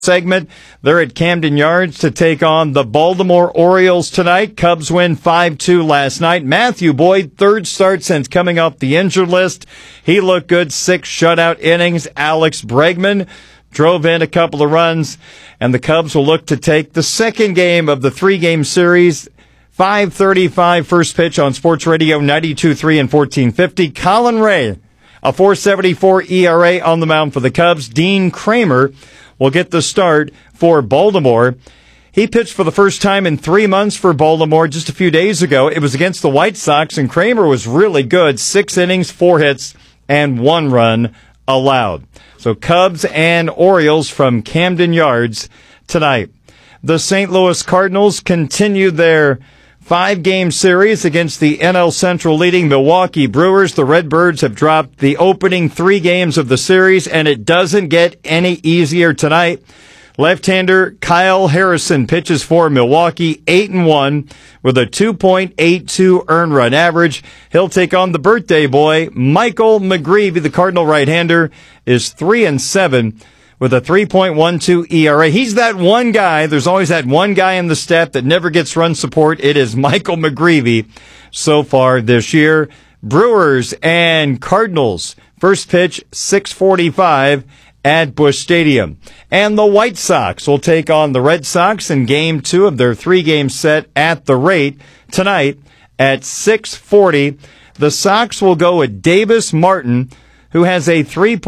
segment. They're at Camden Yards to take on the Baltimore Orioles tonight. Cubs win 5-2 last night. Matthew Boyd, third start since coming off the injured list. He looked good, 6 shutout innings. Alex Bregman drove in a couple of runs, and the Cubs will look to take the second game of the 3-game series. 5:35 first pitch on Sports Radio 92.3 and 1450. Colin Ray, a 4.74 ERA on the mound for the Cubs. Dean Kramer will get the start for Baltimore. He pitched for the first time in 3 months for Baltimore just a few days ago. It was against the White Sox, and Kramer was really good. 6 innings, 4 hits, and 1 run allowed. So Cubs and Orioles from Camden Yards tonight. The St. Louis Cardinals continue their 5-game series against the NL Central leading Milwaukee Brewers. The Redbirds have dropped the opening 3 games of the series, and it doesn't get any easier tonight. Left-hander Kyle Harrison pitches for Milwaukee, 8-1 with a 2.82 earned run average. He'll take on the birthday boy, Michael McGreevy. The Cardinal right-hander is 3-7 with a 3.12 ERA. He's that one guy. There's always that one guy in the step that never gets run support. It is Michael McGreevy so far this year. Brewers and Cardinals. First pitch, 6:45 at Busch Stadium. And the White Sox will take on the Red Sox in Game 2 of their 3-game set at the rate tonight at 6:40. The Sox will go with Davis Martin, who has a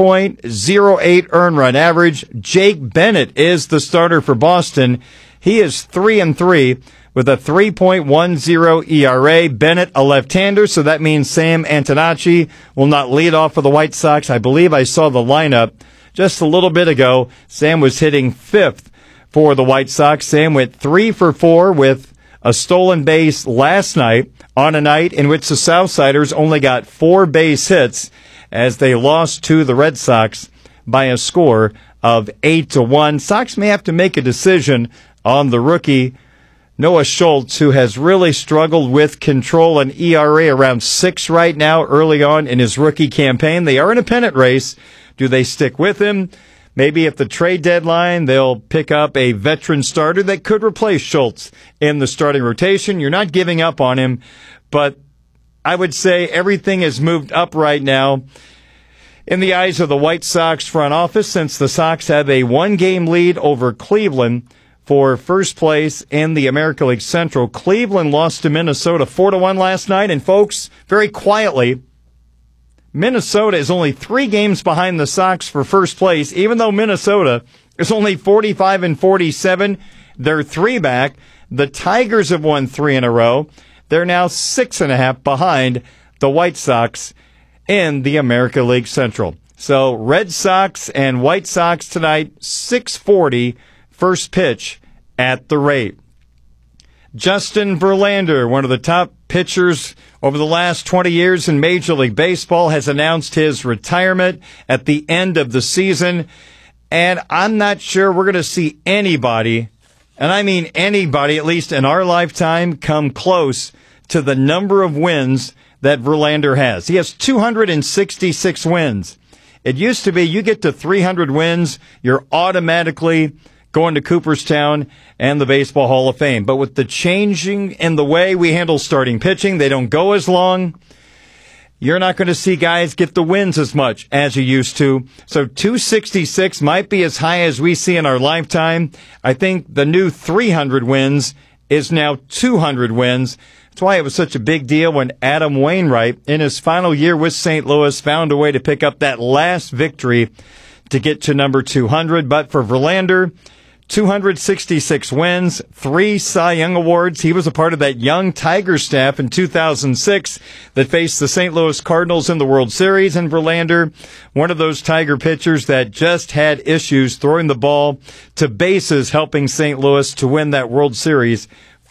3.08 earned run average. Jake Bennett is the starter for Boston. He is 3-3 with a 3.10 ERA. Bennett, a left-hander, so that means Sam Antonacci will not lead off for the White Sox. I believe I saw the lineup just a little bit ago. Sam was hitting 5th for the White Sox. Sam went 3 for 4 with a stolen base last night on a night in which the Southsiders only got 4 base hits as they lost to the Red Sox by a score of 8-1. Sox may have to make a decision on the rookie Noah Schultz, who has really struggled with control, an ERA around 6 right now early on in his rookie campaign. They are in a pennant race. Do they stick with him? Maybe at the trade deadline, they'll pick up a veteran starter that could replace Schultz in the starting rotation. You're not giving up on him, but I would say everything has moved up right now in the eyes of the White Sox front office, since the Sox have a 1-game lead over Cleveland for first place in the American League Central. Cleveland lost to Minnesota 4-1 last night, and folks, very quietly, Minnesota is only 3 games behind the Sox for first place, even though Minnesota is only 45-47. They're 3 back. The Tigers have won 3 in a row. They're now 6.5 behind the White Sox in the American League Central. So Red Sox and White Sox tonight, 6:40 first pitch at the rate. Justin Verlander, one of the top pitchers over the last 20 years in Major League Baseball, has announced his retirement at the end of the season. And I'm not sure we're going to see anybody, and I mean anybody, at least in our lifetime, come close to the number of wins that Verlander has. He has 266 wins. It used to be you get to 300 wins, you're automatically going to Cooperstown and the Baseball Hall of Fame. But with the changing in the way we handle starting pitching, they don't go as long. You're not going to see guys get the wins as much as you used to. So 266 might be as high as we see in our lifetime. I think the new 300 wins is now 200 wins. That's why it was such a big deal when Adam Wainwright, in his final year with St. Louis, found a way to pick up that last victory to get to number 200. But for Verlander, 266 wins, 3 Cy Young Awards. He was a part of that young Tiger staff in 2006 that faced the St. Louis Cardinals in the World Series. And Verlander, one of those Tiger pitchers that just had issues throwing the ball to bases, helping St. Louis to win that World Series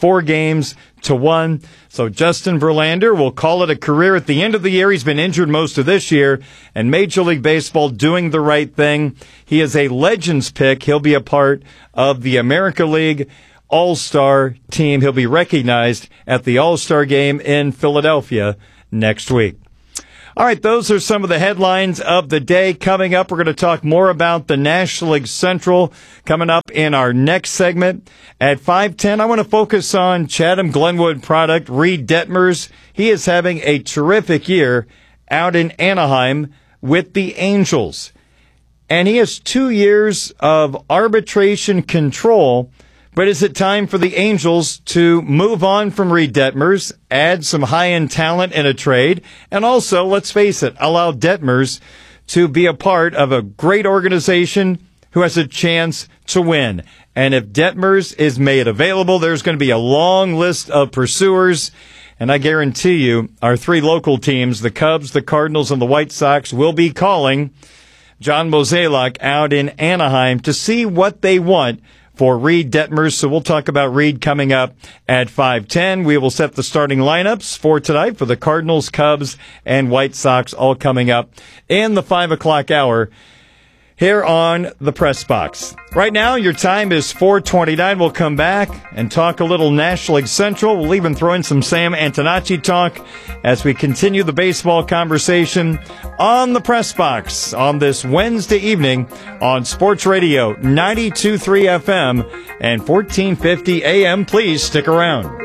4-1. So Justin Verlander will call it a career at the end of the year. He's been injured most of this year, and Major League Baseball doing the right thing. He is a Legends pick. He'll be a part of the American League All-Star team. He'll be recognized at the All-Star game in Philadelphia next week. All right, those are some of the headlines of the day. Coming up, we're going to talk more about the National League Central coming up in our next segment. At 5:10, I want to focus on Chatham Glenwood product, Reed Detmers. He is having a terrific year out in Anaheim with the Angels. And he has 2 years of arbitration control. But is it time for the Angels to move on from Reed Detmers, add some high-end talent in a trade, and also, let's face it, allow Detmers to be a part of a great organization who has a chance to win? And if Detmers is made available, there's going to be a long list of pursuers. And I guarantee you, our three local teams, the Cubs, the Cardinals, and the White Sox, will be calling John Mozeliak out in Anaheim to see what they want for Reed Detmers. So we'll talk about Reed coming up at 5:10. We will set the starting lineups for tonight for the Cardinals, Cubs, and White Sox, all coming up in the 5 o'clock hour here on the Press Box. Right now, your time is 4:29. We'll come back and talk a little National League Central. We'll even throw in some Sam Antonacci talk as we continue the baseball conversation on the Press Box on this Wednesday evening on Sports Radio 92.3 FM and 1450 AM. Please stick around.